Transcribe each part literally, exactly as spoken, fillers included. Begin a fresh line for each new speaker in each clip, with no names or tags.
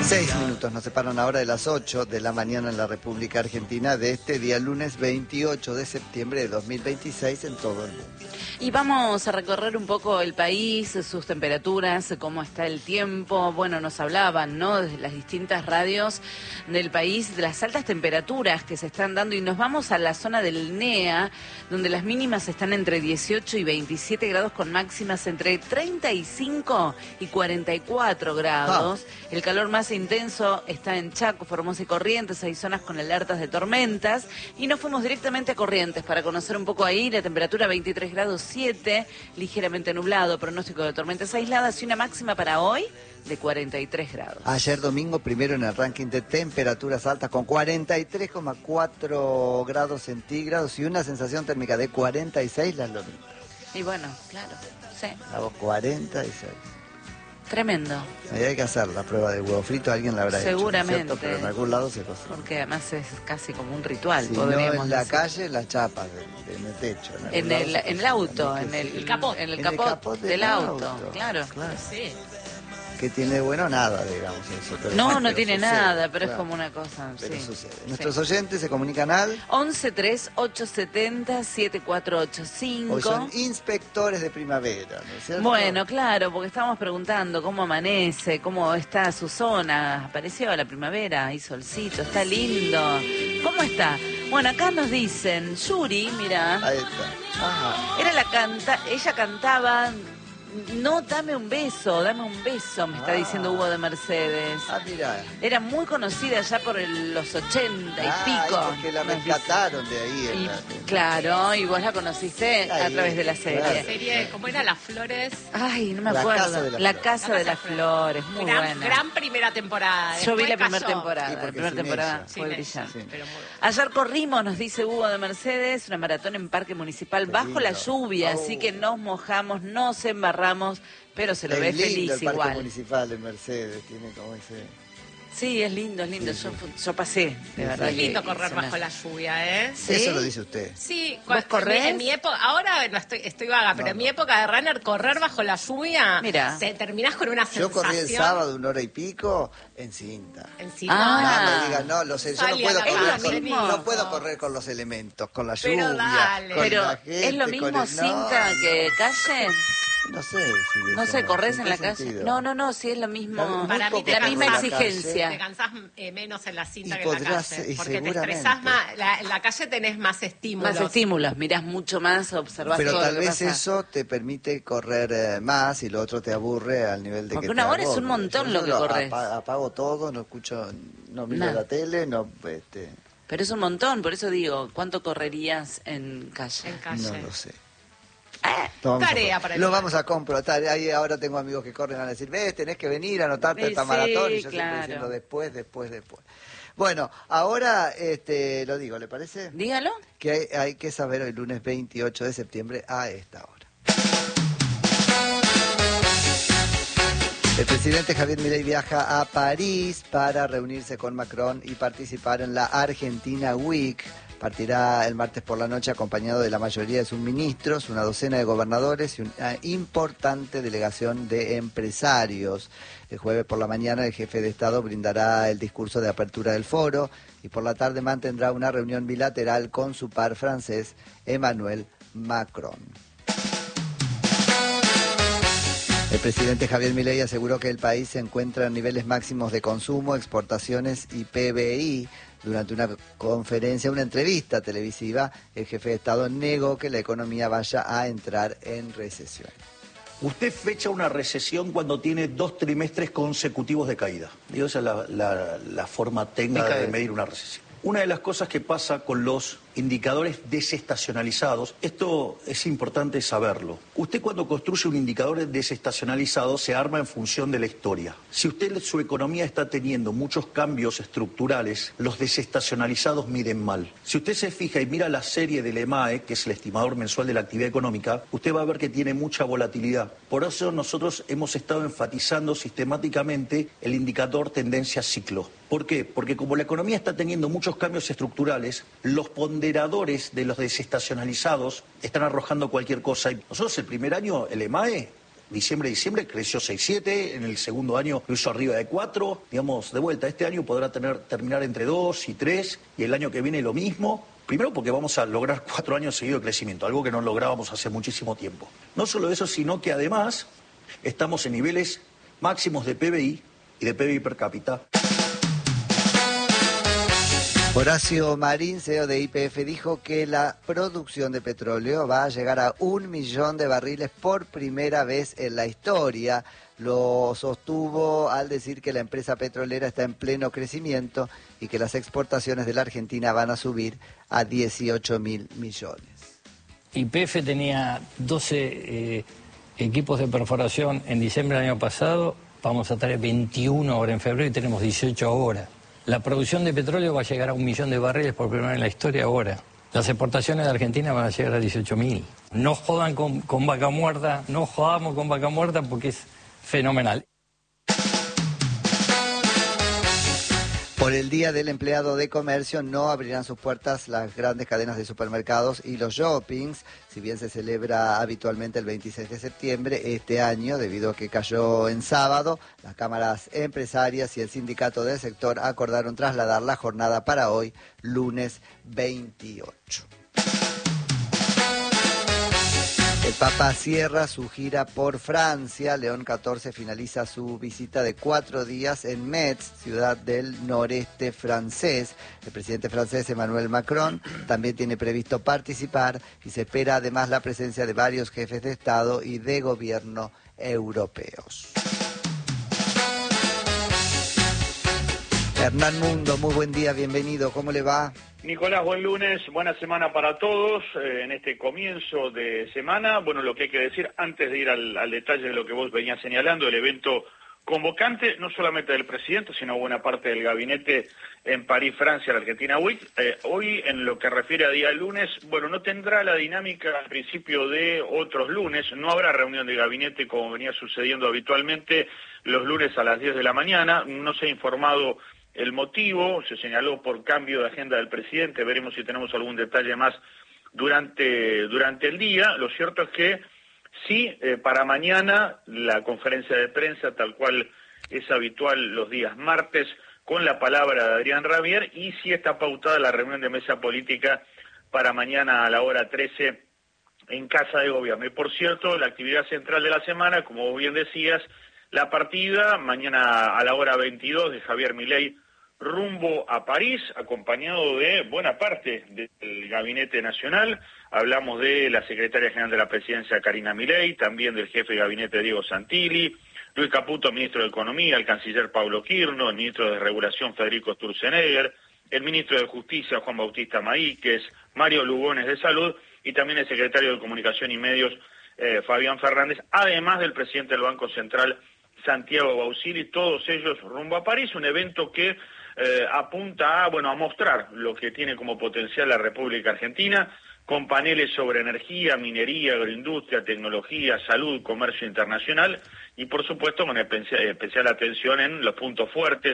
Seis minutos nos separan ahora de las ocho de la mañana en la República Argentina de este día lunes veintiocho de septiembre de dos mil veintiséis en todo el mundo.
Y vamos a recorrer un poco el país, sus temperaturas, cómo está el tiempo. Bueno, nos hablaban, ¿no?, desde las distintas radios del país, de las altas temperaturas que se están dando. Y nos vamos a la zona del N E A, donde las mínimas están entre dieciocho y veintisiete grados, con máximas entre treinta y cinco y cuarenta y cuatro grados. Ah. El calor más intenso está en Chaco, Formosa y Corrientes. Hay zonas con alertas de tormentas. Y nos fuimos directamente a Corrientes para conocer un poco ahí. La temperatura veintitrés grados siete, ligeramente nublado, pronóstico de tormentas aisladas y una máxima para hoy de cuarenta y tres grados.
Ayer domingo, primero en el ranking de temperaturas altas con cuarenta y tres coma cuatro grados centígrados y una sensación térmica de cuarenta y seis las Lomitas.
Y bueno, claro, sí.
Hago cuarenta y seis.
Tremendo.
Ahí hay que hacer la prueba del huevo frito, alguien la habrá
Seguramente,
hecho, ¿no es cierto? Pero en algún lado se cocina.
Porque además es casi como un ritual,
si
podríamos
no en la
decir.
calle, las chapas de, de, en el techo. En,
en, el, en el auto, en el,
el capot.
En el
en
capot,
el capot del,
del auto,
auto.
Claro.
claro.
Sí.
Que tiene bueno nada, digamos. Eso, pero
no,
pero
no tiene
sucede,
nada, pero
claro.
es como una cosa.
Pero
sí,
sucede.
sí.
Nuestros oyentes se comunican al...
once tres ocho siete cero siete cuatro ocho cinco.
Hoy son inspectores de primavera, ¿no es cierto?
Bueno, claro, porque estábamos preguntando cómo amanece, cómo está su zona. Apareció la primavera, hay solcito, está lindo. ¿Cómo está? Bueno, acá nos dicen, Yuri, mira,
Ahí está. Ajá.
era la canta, ella cantaba... No, dame un beso, dame un beso, me está
Ah.
diciendo Hugo de Mercedes.
Ah, mira.
Era muy conocida ya por el- los ochenta y
Ah,
pico.
y porque la
nos dice.
rescataron de ahí. en
Y,
la-
claro, y vos la conociste
Ahí,
a través de la serie.
claro.
La serie, ¿cómo era? Las Flores.
Ay, no me
La
acuerdo.
Casa de las
La
Flores.
Casa de las Flores, muy
gran,
buena.
gran primera temporada.
Yo vi la
Después
primera
cayó.
temporada.
Sí,
La
porque
primera
sin
temporada
ella.
fue
Sin ella,
brillante.
sí.
Pero muy bueno.
Ayer corrimos, nos dice Hugo de Mercedes, una maratón en Parque Municipal
Qué
bajo la
lindo.
lluvia,
Oh.
así que nos mojamos, nos embarramos, pero se lo
Es
ve
lindo
feliz
el Parque
igual.
Municipal de Mercedes, tiene como ese...
Sí, es lindo, es lindo.
Sí,
yo,
sí.
fu- yo pasé, de verdad.
Es lindo
que
correr
se
bajo
me-
la lluvia, ¿eh?
¿Sí?
Eso lo dice usted.
Sí,
¿Vos
cua-
corrés?
En mi época, ahora no estoy, estoy vaga, pero
No,
en mi
no.
época de runner, correr bajo la lluvia,
Mira.
te terminás con una
Yo
sensación.
corrí el sábado una hora y pico en cinta.
Encima.
Ah.
No me digan, no, los, yo no
Salí a
puedo,
la
correr
calle,
con,
mismo.
no puedo correr con los elementos, con la
Pero
lluvia,
dale.
con
Pero,
la gente,
¿es lo
con
mismo
el- no,
cinta que calle?
No sé si
No
eso
sé, ¿corres
¿en
en
qué
la calle?
sentido?
No, no, no, sí es lo mismo.
Muy
Para mí
poco
te
la misma
cansás,
exigencia.
Te cansás eh, menos en la cinta
Y
que en la
podrás-
calle.
y
Porque te
seguramente.
estresás más. La, en la calle tenés más estímulos.
Más estímulos, mirás mucho más, observás
Pero
todo
tal
lo que
vez
pasa.
eso te permite correr eh, más y lo otro te aburre al nivel de
Porque
que
una
te
hora es un
agobie.
montón
Yo
lo que
solo
corres.
apa- apago todo, no escucho, no miro
Nada.
la tele, no, este,
Pero es un montón, por eso digo, ¿cuánto correrías en calle?
En calle.
no lo sé.
Ah,
Lo vamos a
Tarea
pro-
para el
Lo
lugar.
vamos a comprobar. Ahí ahora tengo amigos que corren a decir, ves, tenés que venir a anotarte
Sí,
esta
sí,
maratón. Y yo
claro.
siempre diciendo después, después, después. Bueno, ahora este, lo digo, ¿le parece?
Dígalo.
Que hay, hay que saber el lunes veintiocho de septiembre a esta hora. El presidente Javier Milei viaja a París para reunirse con Macron y participar en la Argentina Week. Partirá el martes por la noche acompañado de la mayoría de sus ministros, una docena de gobernadores y una importante delegación de empresarios. El jueves por la mañana el jefe de Estado brindará el discurso de apertura del foro y por la tarde mantendrá una reunión bilateral con su par francés, Emmanuel Macron. El presidente Javier Milei aseguró que el país se encuentra en niveles máximos de consumo, exportaciones y P B I. Durante una conferencia, una entrevista televisiva, el jefe de Estado negó que la economía vaya a entrar en recesión.
Usted fecha una recesión cuando tiene dos trimestres consecutivos de caída. Digo, esa es la, la- la forma técnica de medir una recesión. Una de las cosas que pasa con los indicadores desestacionalizados, esto es importante saberlo. Usted cuando construye un indicador desestacionalizado se arma en función de la historia. Si usted, su economía está teniendo muchos cambios estructurales, los desestacionalizados miden mal. Si usted se fija y mira la serie del E M A E, que es el estimador mensual de la actividad económica, usted va a ver que tiene mucha volatilidad. Por eso nosotros hemos estado enfatizando sistemáticamente el indicador tendencia ciclo. ¿Por qué? Porque como la economía está teniendo muchos cambios estructurales, los ponderadores de los desestacionalizados están arrojando cualquier cosa. Y nosotros el primer año, el E M A E, diciembre, diciembre, creció seis siete, en el segundo año lo hizo arriba de cuatro, digamos, de vuelta, este año podrá tener, terminar entre dos y tres, y el año que viene lo mismo. Primero porque vamos a lograr cuatro años seguidos de crecimiento, algo que no lográbamos hace muchísimo tiempo. No solo eso, sino que además estamos en niveles máximos de P B I y de P B I per cápita.
Horacio Marín, C E O de Y P F, dijo que la producción de petróleo va a llegar a un millón de barriles por primera vez en la historia. Lo sostuvo al decir que la empresa petrolera está en pleno crecimiento y que las exportaciones de la Argentina van a subir a dieciocho mil millones.
Y P F tenía doce eh, equipos de perforación en diciembre del año pasado, vamos a tener veintiuno ahora en febrero y tenemos dieciocho ahora. La producción de petróleo va a llegar a un millón de barriles por primera vez en la historia ahora. Las exportaciones de Argentina van a llegar a dieciocho mil. No jodan con, con vaca muerta, no jodamos con vaca muerta porque es fenomenal.
Por el Día del Empleado de Comercio no abrirán sus puertas las grandes cadenas de supermercados y los shoppings. Si bien se celebra habitualmente el veintiséis de septiembre, este año, debido a que cayó en sábado, las cámaras empresarias y el sindicato del sector acordaron trasladar la jornada para hoy, lunes veintiocho. El Papa cierra su gira por Francia. León catorce finaliza su visita de cuatro días en Metz, ciudad del noreste francés. El presidente francés Emmanuel Macron también tiene previsto participar y se espera además la presencia de varios jefes de Estado y de gobierno europeos. Hernán Mundo, muy buen día, bienvenido, ¿cómo le va?
Nicolás, buen lunes, buena semana para todos eh, en este comienzo de semana. Bueno, lo que hay que decir, antes de ir al, al detalle de lo que vos venías señalando, el evento convocante, no solamente del presidente, sino buena parte del gabinete en París, Francia, la Argentina Week. Eh, hoy, en lo que refiere a día lunes, bueno, no tendrá la dinámica al principio de otros lunes, no habrá reunión de gabinete como venía sucediendo habitualmente los lunes a las diez de la mañana, no se ha informado el motivo, se señaló por cambio de agenda del presidente, veremos si tenemos algún detalle más durante, durante el día. Lo cierto es que sí, eh, para mañana la conferencia de prensa, tal cual es habitual los días martes, con la palabra de Adrián Rabier, y sí está pautada la reunión de mesa política para mañana a la hora trece en Casa de Gobierno. Y por cierto, la actividad central de la semana, como bien decías, la partida mañana a la hora veintidós de Javier Milei rumbo a París, acompañado de buena parte del Gabinete Nacional. Hablamos de la Secretaria General de la Presidencia, Karina Milei, también del Jefe de Gabinete, Diego Santilli, Luis Caputo, Ministro de Economía, el Canciller Pablo Quirno, el Ministro de Regulación, Federico Sturzenegger, el Ministro de Justicia, Juan Bautista Maíquez, Mario Lugones de Salud, y también el Secretario de Comunicación y Medios, eh, Fabián Fernández, además del Presidente del Banco Central, Santiago Bausili, todos ellos rumbo a París, un evento que eh, apunta a, bueno, a mostrar lo que tiene como potencial la República Argentina, con paneles sobre energía, minería, agroindustria, tecnología, salud, comercio internacional, y por supuesto con especial, especial atención en los puntos fuertes,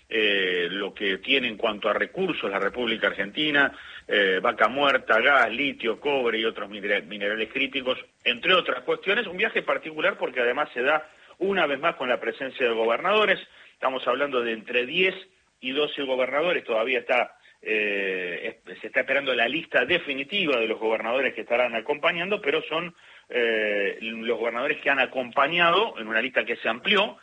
eh, lo que tiene en cuanto a recursos la República Argentina, eh, vaca muerta, gas, litio, cobre y otros minerales críticos, entre otras cuestiones. Un viaje particular porque además se da una vez más con la presencia de gobernadores. Estamos hablando de entre diez y doce gobernadores, todavía está eh, se está esperando la lista definitiva de los gobernadores que estarán acompañando, pero son eh, los gobernadores que han acompañado en una lista que se amplió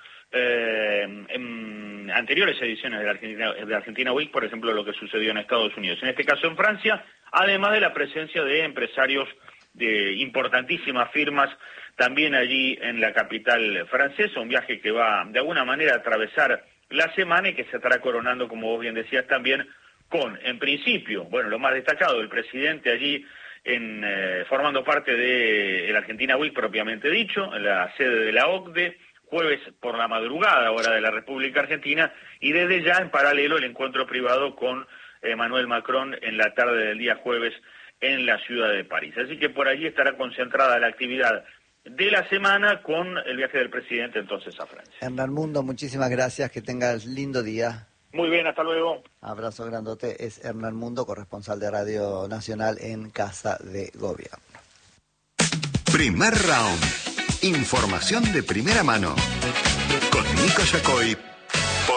eh, en anteriores ediciones de la Argentina, de Argentina Week, por ejemplo, lo que sucedió en Estados Unidos. En este caso en Francia, además de la presencia de empresarios de importantísimas firmas también allí en la capital francesa, un viaje que va de alguna manera a atravesar la semana y que se estará coronando, como vos bien decías, también con, en principio, bueno, lo más destacado, el presidente allí en eh, formando parte de la Argentina Week propiamente dicho, en la sede de la O C D E, jueves por la madrugada, hora de la República Argentina, y desde ya en paralelo el encuentro privado con Emmanuel Macron en la tarde del día jueves en la ciudad de París. Así que por allí estará concentrada la actividad de la semana con el viaje del presidente entonces a Francia.
Hernán Mundo, muchísimas gracias, que tengas lindo día.
Muy bien, hasta luego.
Abrazo grandote, es Hernán Mundo, corresponsal de Radio Nacional en Casa de Gobierno.
Primer round. Información de primera mano. Con Nico Yacoy